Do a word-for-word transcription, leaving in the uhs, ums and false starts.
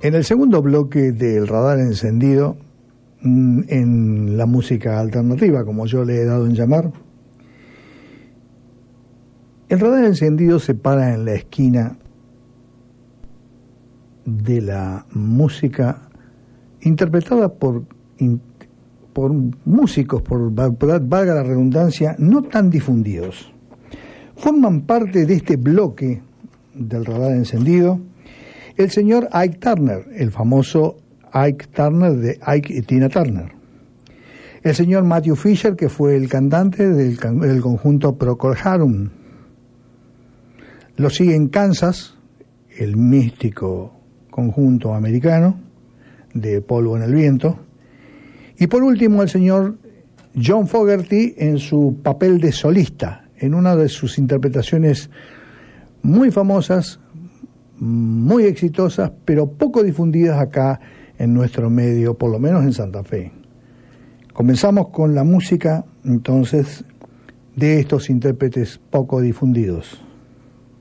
En el segundo bloque del Radar Encendido, en la música alternativa, como yo le he dado en llamar, el Radar Encendido se para en la esquina de la música interpretada por, por músicos, por, por valga la redundancia, no tan difundidos. Forman parte de este bloque del Radar Encendido el señor Ike Turner, el famoso Ike Turner de Ike y Tina Turner. El señor Matthew Fisher, que fue el cantante del, del conjunto Procol Harum. Lo sigue en Kansas, el místico conjunto americano de Polvo en el Viento. Y por último, el señor John Fogerty en su papel de solista, en una de sus interpretaciones muy famosas, muy exitosas, pero poco difundidas acá en nuestro medio, por lo menos en Santa Fe. Comenzamos con la música, entonces, de estos intérpretes poco difundidos.